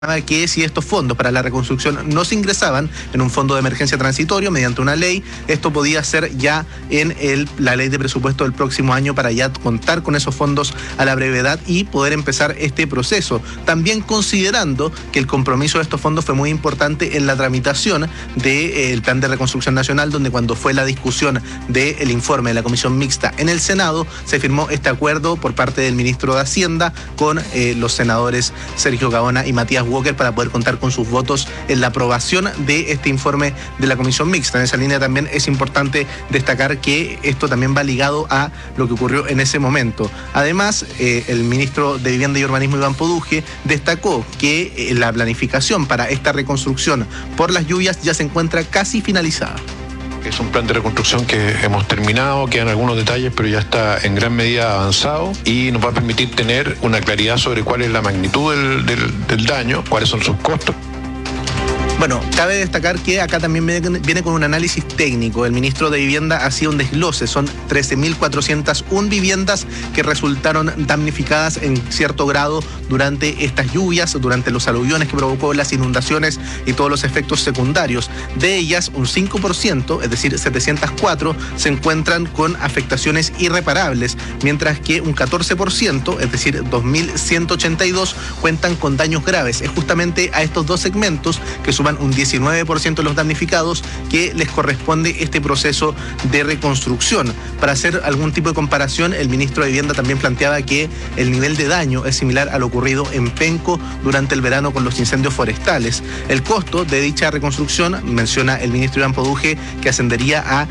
que si estos fondos para la reconstrucción no se ingresaban en un fondo de emergencia transitorio mediante una ley, esto podía ser ya en la ley de presupuesto del próximo año para ya contar con esos fondos a la brevedad y poder empezar este proceso. También considerando que el compromiso de estos fondos fue muy importante en la tramitación del Plan de Reconstrucción Nacional, donde cuando fue la discusión del informe de la Comisión Mixta en el Senado, se firmó este acuerdo por parte del ministro de Hacienda con los senadores Sergio Gaona y Matías Walker para poder contar con sus votos en la aprobación de este informe de la Comisión Mixta. En esa línea también es importante destacar que esto también va ligado a lo que ocurrió en ese momento. Además, el ministro de Vivienda y Urbanismo, Iván Poduje, destacó que la planificación para esta reconstrucción por las lluvias ya se encuentra casi finalizada. Es un plan de reconstrucción que hemos terminado, quedan algunos detalles, pero ya está en gran medida avanzado y nos va a permitir tener una claridad sobre cuál es la magnitud del daño, cuáles son sus costos. Bueno, cabe destacar que acá también viene con un análisis técnico. El ministro de Vivienda hacía un desglose. Son 13.401 viviendas que resultaron damnificadas en cierto grado durante estas lluvias, durante los aluviones que provocó las inundaciones y todos los efectos secundarios. De ellas, un 5%, es decir, 704, se encuentran con afectaciones irreparables, mientras que un 14%, es decir, 2.182, cuentan con daños graves. Es justamente a estos dos segmentos que suman un 19% de los damnificados que les corresponde este proceso de reconstrucción. Para hacer algún tipo de comparación, el ministro de Vivienda también planteaba que el nivel de daño es similar a lo ocurrido en Penco durante el verano con los incendios forestales. El costo de dicha reconstrucción, menciona el ministro Iván Poduje, que ascendería a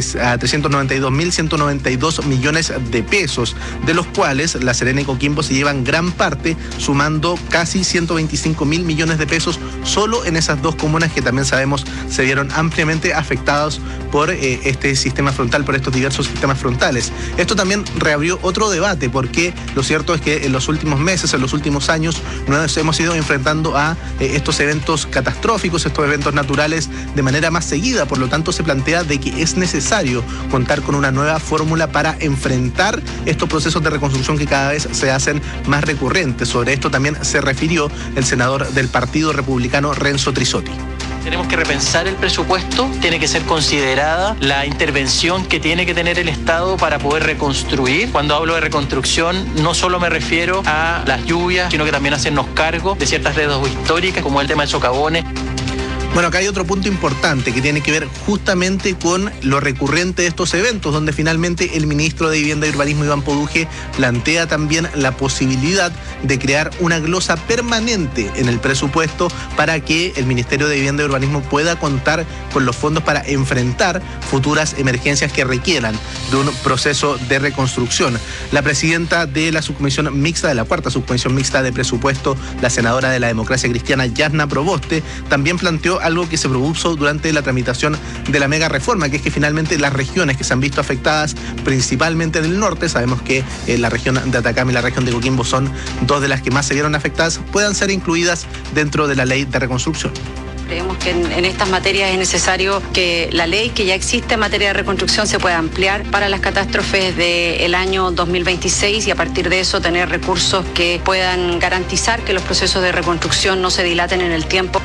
392.192 millones de pesos, de los cuales La Serena y Coquimbo se llevan gran parte, sumando casi 125.000 millones de pesos solo en esas dos comunas que también sabemos se vieron ampliamente afectados por este sistema frontal, por estos diversos sistemas frontales. Esto también reabrió otro debate, porque lo cierto es que en los últimos meses, en los últimos años, nos hemos ido enfrentando a estos eventos catastróficos, estos eventos naturales de manera más seguida. Por lo tanto, se plantea de que es necesario contar con una nueva fórmula para enfrentar estos procesos de reconstrucción que cada vez se hacen más recurrentes. Sobre esto también se refirió el senador del Partido Republicano, Renzo Trisotti. Tenemos que repensar el presupuesto, tiene que ser considerada la intervención que tiene que tener el Estado para poder reconstruir. Cuando hablo de reconstrucción, no solo me refiero a las lluvias, sino que también hacernos cargo de ciertas deudas históricas, como el tema de socavones. Bueno, acá hay otro punto importante que tiene que ver justamente con lo recurrente de estos eventos, donde finalmente el ministro de Vivienda y Urbanismo, Iván Poduje, plantea también la posibilidad de crear una glosa permanente en el presupuesto para que el Ministerio de Vivienda y Urbanismo pueda contar con los fondos para enfrentar futuras emergencias que requieran de un proceso de reconstrucción. La presidenta de la subcomisión mixta, de la cuarta subcomisión mixta de presupuesto, la senadora de la Democracia Cristiana, Yasna Proboste, también planteó algo que se propuso durante la tramitación de la mega reforma, que es que finalmente las regiones que se han visto afectadas, principalmente del norte, sabemos que la región de Atacama y la región de Coquimbo son dos de las que más se vieron afectadas, puedan ser incluidas dentro de la ley de reconstrucción. Creemos que en estas materias es necesario que la ley que ya existe en materia de reconstrucción se pueda ampliar para las catástrofes del año 2026 y a partir de eso tener recursos que puedan garantizar que los procesos de reconstrucción no se dilaten en el tiempo.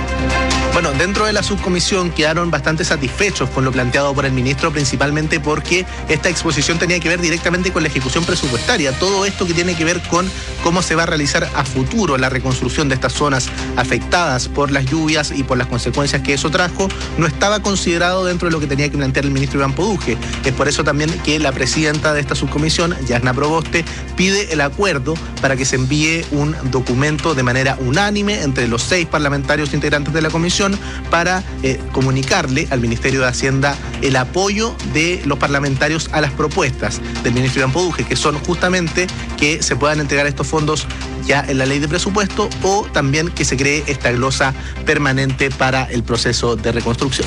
Bueno, dentro de la subcomisión quedaron bastante satisfechos con lo planteado por el ministro, principalmente porque esta exposición tenía que ver directamente con la ejecución presupuestaria. Todo esto que tiene que ver con cómo se va a realizar a futuro la reconstrucción de estas zonas afectadas por las lluvias y por las consecuencias que eso trajo, no estaba considerado dentro de lo que tenía que plantear el ministro Iván Poduje. Es por eso también que la presidenta de esta subcomisión, Yasna Proboste, pide el acuerdo para que se envíe un documento de manera unánime entre los 6 parlamentarios integrantes de la comisión para comunicarle al Ministerio de Hacienda el apoyo de los parlamentarios a las propuestas del ministro Iván Poduje, que son justamente que se puedan entregar estos fondos ya en la ley de presupuesto o también que se cree esta glosa permanente para el proceso de reconstrucción.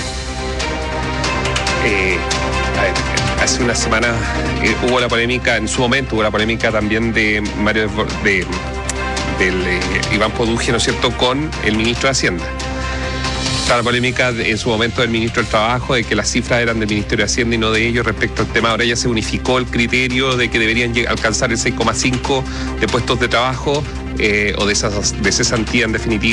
Hace una semana hubo la polémica, en su momento hubo la polémica también de Iván Poduje, ¿no es cierto?, con el ministro de Hacienda. Está la polémica en su momento del ministro del Trabajo, de que las cifras eran del Ministerio de Hacienda y no de ellos respecto al tema. Ahora ya se unificó el criterio de que deberían alcanzar el 6,5 de puestos de trabajo o de cesantía en definitiva